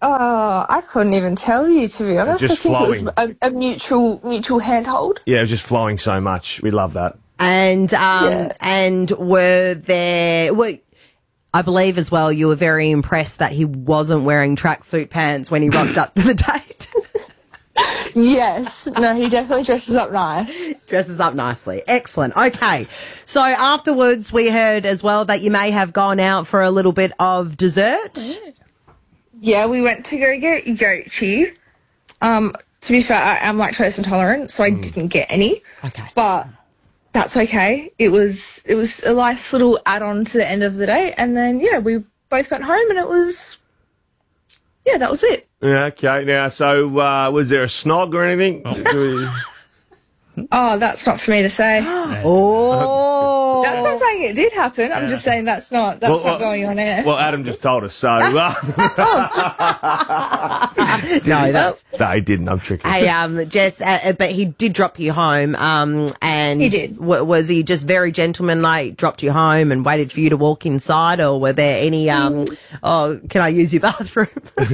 Oh, I couldn't even tell you, to be honest. Just I think flowing. it was a mutual handhold. Yeah, it was just flowing so much. We love that. And and I believe as well you were very impressed that he wasn't wearing tracksuit pants when he rocked up to the date. Yes. No, he definitely dresses up nice. Dresses up nicely. Excellent. Okay. So afterwards we heard as well that you may have gone out for a little bit of dessert. Yeah, we went to go get goat cheese. To be fair, I am lactose intolerant, so I didn't get any. Okay. But that's okay. It was a nice little add-on to the end of the day. And then, yeah, we both went home and that was it. Yeah, okay. Now, so was there a snog or anything? Oh, that's not for me to say. Oh. That's not saying it did happen. I'm just saying that's not going on air. Well, Adam just told us, so... No, that's... No, he didn't. I'm tricking. Hey, Jess, but he did drop you home, and... He did. Was he just very gentlemanlike, dropped you home and waited for you to walk inside, or were there any, oh, can I use your bathroom?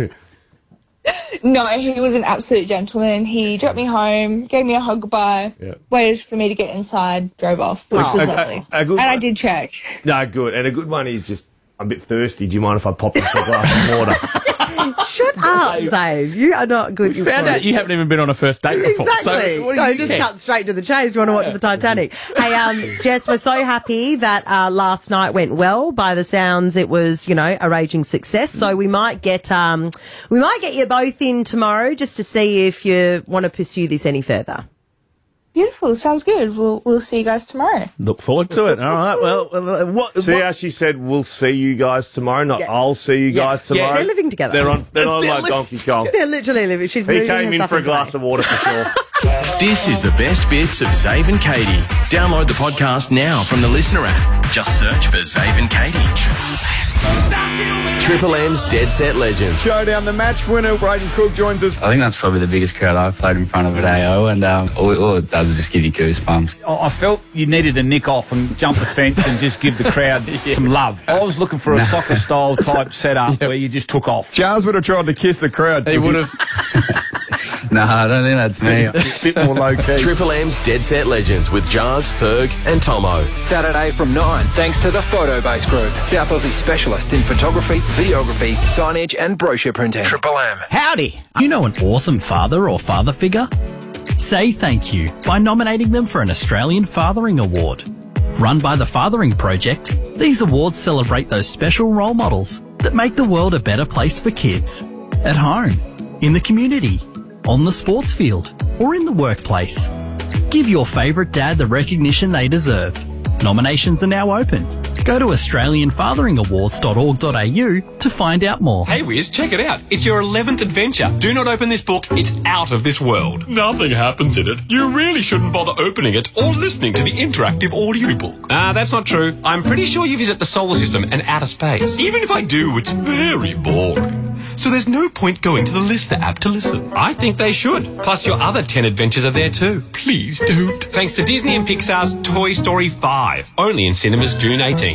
No, he was an absolute gentleman. He dropped me home, gave me a hug goodbye, waited for me to get inside, drove off, which was lovely. And I did check. No, good. And a good one is just, I'm a bit thirsty. Do you mind if I pop in for a glass of water? Shut up, Zave. You are not good. We found out you haven't even been on a first date before. Exactly. So what do No, you just care? cut straight to the chase. You want to watch the Titanic. Hey, Jess, we're so happy that last night went well. By the sounds, it was, a raging success. So we might get you both in tomorrow just to see if you want to pursue this any further. Beautiful. Sounds good. We'll see you guys tomorrow. Look forward to it. All right. Well, See how she said, we'll see you guys tomorrow, not I'll see you guys tomorrow? They're living together. They're not like Donkey Kong. They're literally living. She's He moving came her in stuff for a in glass today. of water for sure. This is the best bits of Zave and Katie. Download the podcast now from the Listener app. Just search for Zave and Katie. Triple M's Dead Set Legends. Showdown, the match winner, Braden Cook, joins us. I think that's probably the biggest crowd I've played in front of at AO, and all it does is just give you goosebumps. I felt you needed to nick off and jump the fence and just give the crowd some love. I was looking for a soccer-style type setup where you just took off. Jars would have tried to kiss the crowd. He would have. No, I don't think that's me. A bit more low-key. Triple M's Dead Set Legends with Jars, Ferg and Tomo. Saturday from 9, thanks to the Photobase Group, South Aussie specialist in photography, videography, signage and brochure printing. Triple M. Howdy! You know an awesome father or father figure? Say thank you by nominating them for an Australian Fathering Award. Run by the Fathering Project, these awards celebrate those special role models that make the world a better place for kids. At home, in the community, on the sports field, or in the workplace. Give your favourite dad the recognition they deserve. Nominations are now open. Go to australianfatheringawards.org.au to find out more. Hey Wiz, check it out. It's your 11th adventure. Do not open this book. It's out of this world. Nothing happens in it. You really shouldn't bother opening it or listening to the interactive audiobook. That's not true. I'm pretty sure you visit the solar system and outer space. Even if I do, it's very boring. So there's no point going to the Listener app to listen. I think they should. Plus your other 10 adventures are there too. Please don't. Thanks to Disney and Pixar's Toy Story 5. Only in cinemas June 18.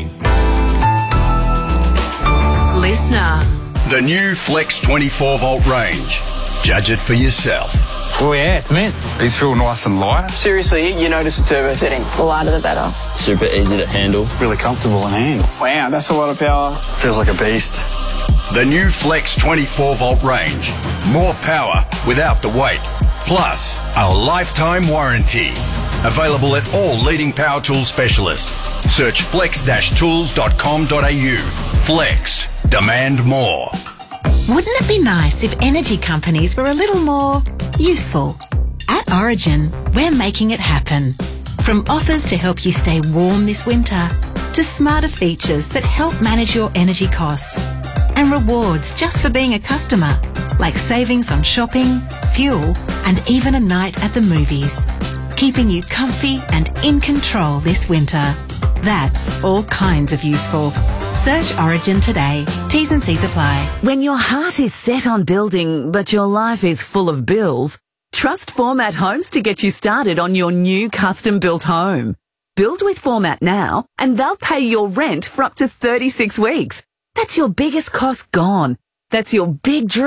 Listener. The new Flex 24-volt range. Judge it for yourself. Oh yeah, it's mint. These feel nice and light. Seriously, you notice the turbo setting. The lighter the better. Super easy to handle. Really comfortable in hand. Wow, that's a lot of power. Feels like a beast. The new Flex 24-volt range. More power without the weight. Plus, a lifetime warranty. Available at all leading power tool specialists. Search flex-tools.com.au. Flex. Demand more. Wouldn't it be nice if energy companies were a little more useful? At Origin, we're making it happen. From offers to help you stay warm this winter, to smarter features that help manage your energy costs, and rewards just for being a customer, like savings on shopping, fuel, and even a night at the movies. Keeping you comfy and in control this winter. That's all kinds of useful. Search Origin today. T's and C's apply. When your heart is set on building, but your life is full of bills, trust Format Homes to get you started on your new custom-built home. Build with Format now, and they'll pay your rent for up to 36 weeks. That's your biggest cost gone. That's your big dream.